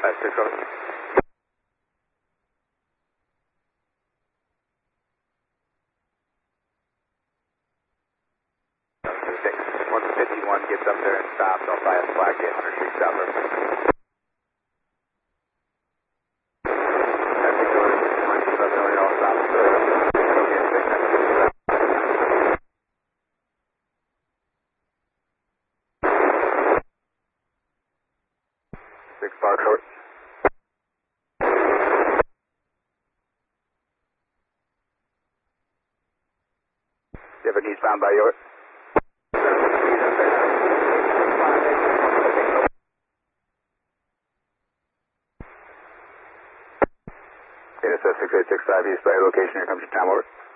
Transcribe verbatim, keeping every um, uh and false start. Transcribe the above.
Uh, six over. Six. one fifty-one gets up there and stops. I'll fly a flag at one hundred feet stopper. Six bar short. You have a eastbound by yours? N S S six eight six five, East Bay location, here comes your time over.